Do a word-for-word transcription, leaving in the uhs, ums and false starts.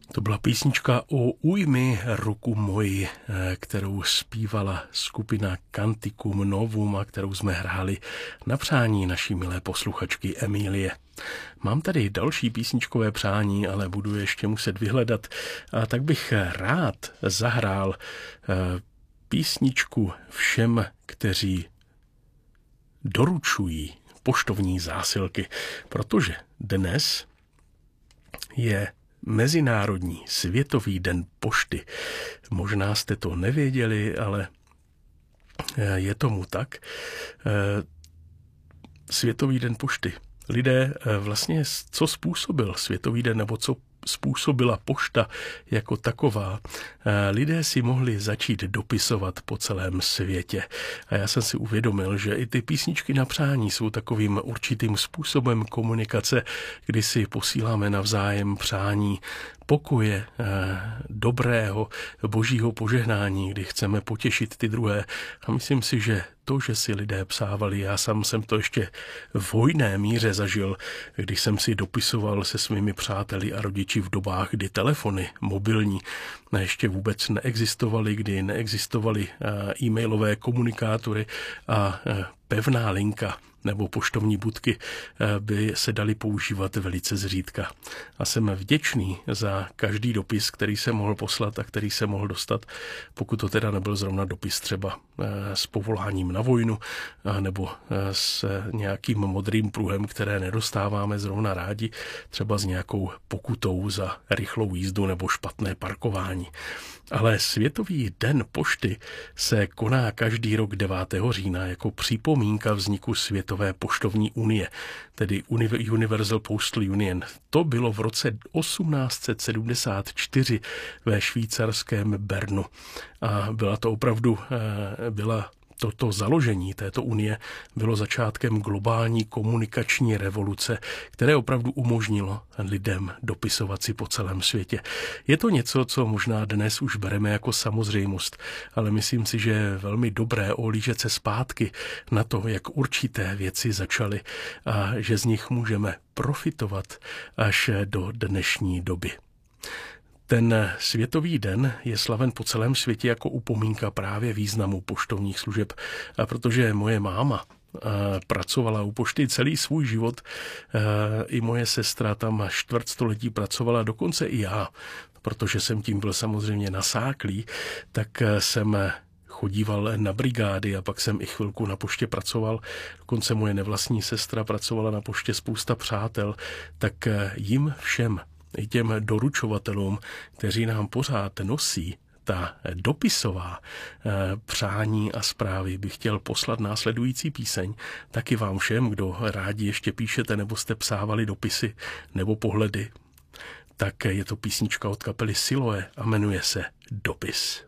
To byla písnička O ujmi ruku moji, kterou zpívala skupina Canticum Novum a kterou jsme hráli na přání naší milé posluchačky Emílie. Mám tady další písničkové přání, ale budu ještě muset vyhledat, a tak bych rád zahrál písničku všem, kteří doručují poštovní zásilky, protože dnes je Mezinárodní světový den pošty. Možná jste to nevěděli, ale je tomu tak. Světový den pošty. Lidé vlastně, co způsobil Světový den, nebo co způsobila pošta jako taková, lidé si mohli začít dopisovat po celém světě. A já jsem si uvědomil, že i ty písničky na přání jsou takovým určitým způsobem komunikace, kdy si posíláme navzájem přání pokoje, dobrého, božího požehnání, kdy chceme potěšit ty druhé. A myslím si, že to, že si lidé psávali, já sám jsem to ještě v hojné míře zažil, když jsem si dopisoval se svými přáteli a rodiči v dobách, kdy telefony mobilní ještě vůbec neexistovaly, kdy neexistovaly e-mailové komunikátory a pevná linka nebo poštovní budky by se daly používat velice zřídka. A jsem vděčný za každý dopis, který jsem mohl poslat a který jsem mohl dostat, pokud to teda nebyl zrovna dopis třeba s povoláním na vojnu nebo s nějakým modrým pruhem, které nedostáváme zrovna rádi, třeba s nějakou pokutou za rychlou jízdu nebo špatné parkování. Ale Světový den pošty se koná každý rok devátého října jako připomínka vzniku Světové poštovní unie, tedy Universal Postal Union. To bylo v roce osmnáct set sedmdesát čtyři ve švýcarském Bernu. A byla to opravdu, byla Toto založení této unie bylo začátkem globální komunikační revoluce, které opravdu umožnilo lidem dopisovat si po celém světě. Je to něco, co možná dnes už bereme jako samozřejmost, ale myslím si, že je velmi dobré ohlížet se zpátky na to, jak určité věci začaly a že z nich můžeme profitovat až do dnešní doby. Ten Světový den je slaven po celém světě jako upomínka právě významu poštovních služeb, a protože moje máma pracovala u pošty celý svůj život, i moje sestra tam čtvrtstoletí pracovala, dokonce i já, protože jsem tím byl samozřejmě nasáklý, tak jsem chodíval na brigády a pak jsem i chvilku na poště pracoval. Dokonce moje nevlastní sestra pracovala na poště, spousta přátel, tak jim všem, i těm doručovatelům, kteří nám pořád nosí ta dopisová přání a zprávy, bych chtěl poslat následující píseň. Taky vám všem, kdo rádi ještě píšete nebo jste psávali dopisy nebo pohledy, tak je to písnička od kapely Siloé a jmenuje se Dopis.